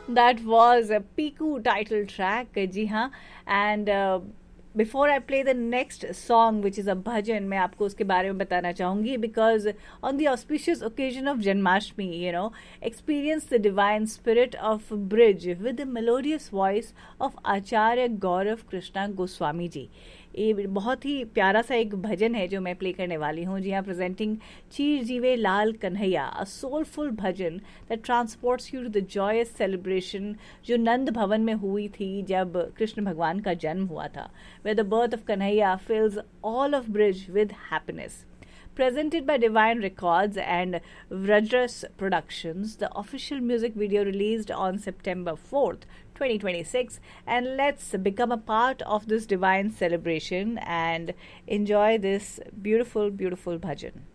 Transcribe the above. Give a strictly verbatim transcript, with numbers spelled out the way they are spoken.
That was a Piku title track, जी हाँ. And uh, before I play the next song, which is a bhajan, मैं आपको उसके बारे में बताना चाहूँगी, because on the auspicious occasion of Janmashtami, you know, experience the divine spirit of Brij with the melodious voice of Acharya Gaurav Krishna Goswami ji. ये बहुत ही प्यारा सा एक भजन है जो मैं प्ले करने वाली हूँ. जी हाँ, प्रेजेंटिंग चीर जीवे लाल कन्हैया, अ soulful bhajan that transports you to the Joyce celebration जो नंद भवन में हुई थी जब कृष्ण भगवान का जन्म हुआ था, where the birth of Kanhaiya fills all of Brij with happiness. Presented by Divine Records and Vrajras Productions, the official music video released on September fourth, twenty twenty-six. And let's become a part of this divine celebration and enjoy this beautiful, beautiful bhajan.